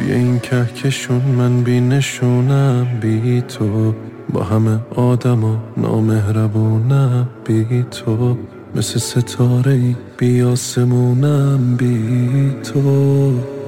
توی این کهکشون من بی نشونم، بی تو با همه آدما نامهربونم، بی تو مثل ستاره ای بی آسمونم، بی تو.